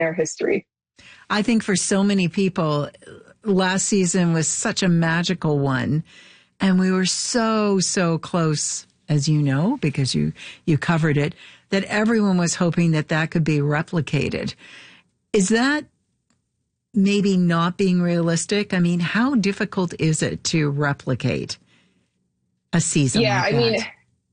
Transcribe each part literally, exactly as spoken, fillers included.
their history. I think for so many people, last season was such a magical one. And we were so, so close, as you know, because you, you covered it, that everyone was hoping that that could be replicated. Is that maybe not being realistic? I mean, how difficult is it to replicate a season yeah, like I that? mean,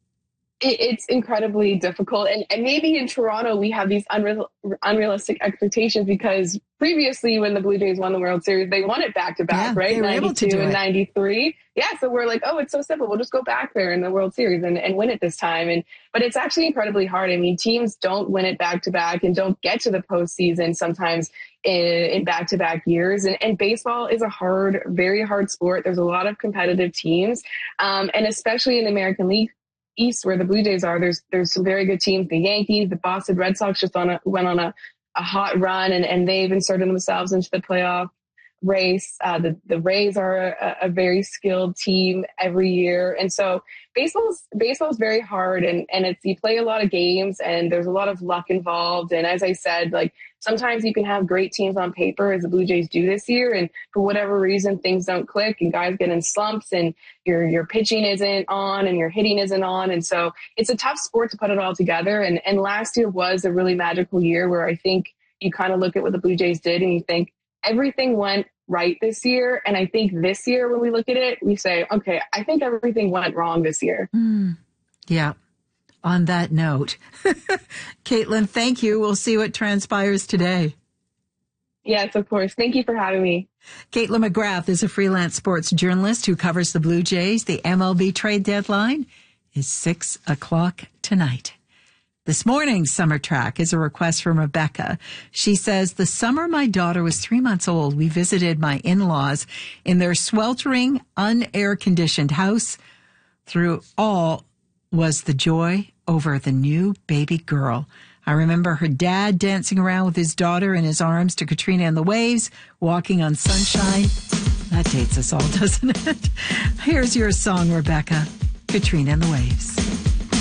it, it's incredibly difficult. And, and maybe in Toronto, we have these unreal, unrealistic expectations because previously when the Blue Jays won the World Series, they won it back to back, Yeah, right? they were able to do ninety-two and it. ninety-three. Yeah. So we're like, oh, it's so simple. We'll just go back there in the World Series and, and win it this time. And, but it's actually incredibly hard. I mean, teams don't win it back to back and don't get to the postseason sometimes in, in back-to-back years. And, and baseball is a hard, very hard sport. There's a lot of competitive teams. Um, and especially in the American League East, where the Blue Jays are, there's there's some very good teams. The Yankees, the Boston Red Sox just on a, went on a, a hot run, and, and they've inserted themselves into the playoff race. Uh, the the Rays are a, a very skilled team every year, and so baseball's baseball's very hard, and and it's you play a lot of games, and there's a lot of luck involved. And as I said, like sometimes you can have great teams on paper, as the Blue Jays do this year, and for whatever reason things don't click, and guys get in slumps, and your your pitching isn't on, and your hitting isn't on, and so it's a tough sport to put it all together. And and last year was a really magical year where I think you kind of look at what the Blue Jays did, and you think everything went right this year. And I think this year, when we look at it, we say, okay, I think everything went wrong this year. Mm, yeah. On that note, Caitlin, thank you. We'll see what transpires today. Yes, of course. Thank you for having me. Caitlin McGrath is a freelance sports journalist who covers the Blue Jays. The M L B trade deadline is six o'clock tonight. This morning's Summer Track is a request from Rebecca. She says, the summer my daughter was three months old, we visited my in-laws in their sweltering, un-air-conditioned house. Through all was the joy over the new baby girl. I remember her dad dancing around with his daughter in his arms to Katrina and the Waves, walking on sunshine. That dates us all, doesn't it? Here's your song, Rebecca. Katrina and the Waves.